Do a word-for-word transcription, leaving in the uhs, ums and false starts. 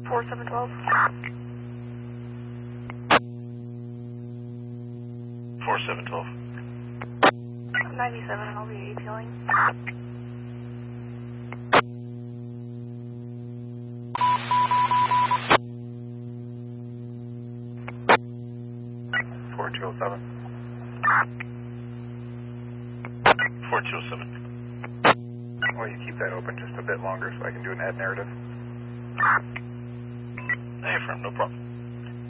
four seven one two. four seven one two. ninety-seven, and I'll be ATLing. four two oh seven. four two oh seven. Well, you keep that open just a bit longer so I can do an ad narrative. Hey, friend, no problem.